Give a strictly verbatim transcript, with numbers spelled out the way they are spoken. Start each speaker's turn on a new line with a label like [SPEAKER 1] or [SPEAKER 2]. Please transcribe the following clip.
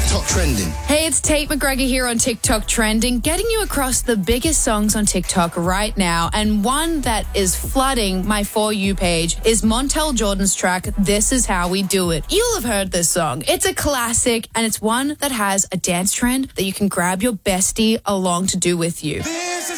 [SPEAKER 1] TikTok Trending.
[SPEAKER 2] Hey, it's Tate McGregor here on TikTok Trending, getting you across the biggest songs on TikTok right now. And one that is flooding my For You page is Montel Jordan's track, This Is How We Do It. You'll have heard this song. It's a classic, and it's one that has a dance trend that you can grab your bestie along to do with you.
[SPEAKER 3] This is